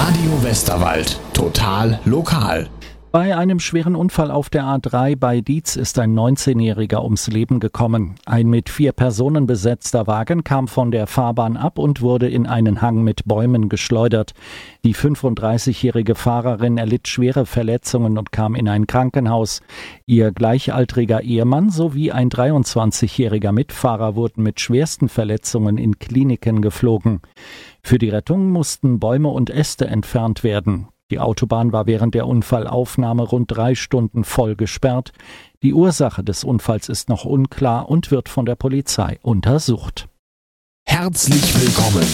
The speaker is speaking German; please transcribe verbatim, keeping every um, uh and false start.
Radio Westerwald. Total lokal. Bei einem schweren Unfall auf der A drei bei Dietz ist ein neunzehnjähriger ums Leben gekommen. Ein mit vier Personen besetzter Wagen kam von der Fahrbahn ab und wurde in einen Hang mit Bäumen geschleudert. Die fünfunddreißigjährige Fahrerin erlitt schwere Verletzungen und kam in ein Krankenhaus. Ihr gleichaltriger Ehemann sowie ein dreiundzwanzigjähriger Mitfahrer wurden mit schwersten Verletzungen in Kliniken geflogen. Für die Rettung mussten Bäume und Äste entfernt werden. Die Autobahn war während der Unfallaufnahme rund drei Stunden voll gesperrt. Die Ursache des Unfalls ist noch unklar und wird von der Polizei untersucht. Herzlich willkommen